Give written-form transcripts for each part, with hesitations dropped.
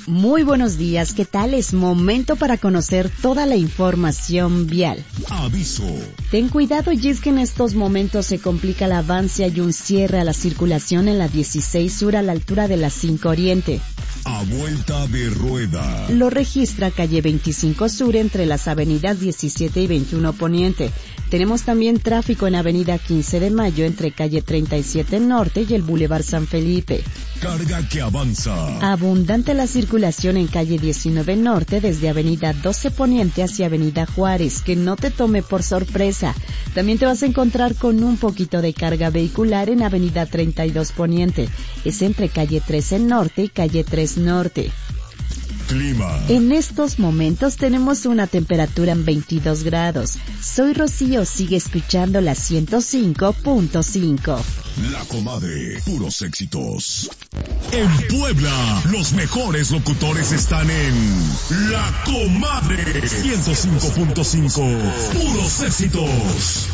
Muy buenos días, ¿qué tal? Es momento para conocer toda la información vial. Aviso. Ten cuidado, y es que en estos momentos se complica el avance. Hay un cierre a la circulación en la 16 Sur a la altura de la 5 Oriente. A vuelta de rueda. Lo registra calle 25 Sur entre las avenidas 17 y 21 Poniente. Tenemos también tráfico en avenida 15 de Mayo entre calle 37 Norte y el Boulevard San Felipe. Carga que avanza. Abundante la circulación en calle 19 Norte desde avenida 12 Poniente hacia avenida Juárez. Que no te tome por sorpresa. También te vas a encontrar con un poquito de carga vehicular en avenida 32 Poniente. Es entre calle 13 Norte y calle 3 Norte. Clima. En estos momentos tenemos una temperatura en 22 grados. Soy Rocío, sigue escuchando la 105.5. La Comadre, puros éxitos. En Puebla, los mejores locutores están en La Comadre 105.5. Puros éxitos.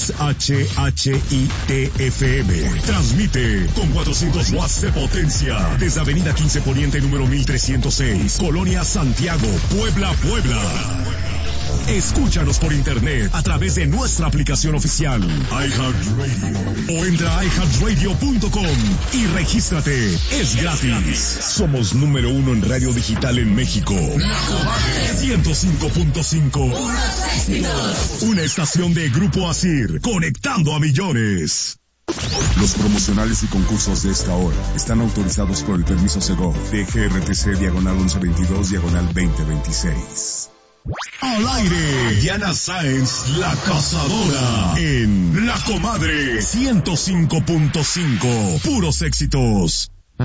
XHHITFM. Transmite con 400 watts de potencia desde Avenida 15 Poniente número 1306. Colonia Santiago, Puebla. Escúchanos por internet a través de nuestra aplicación oficial iHeartRadio o entra a iHeartRadio.com y regístrate. Es gratis. Somos número 1 en radio digital en México. La Comadre 105.5. Una estación de Grupo Asir, conectando a millones. Los promocionales y concursos de esta hora están autorizados por el permiso Segov de GRTC diagonal 1122 diagonal 2026. Al aire, Diana Sáenz, la cazadora, en La Comadre 105.5, puros éxitos.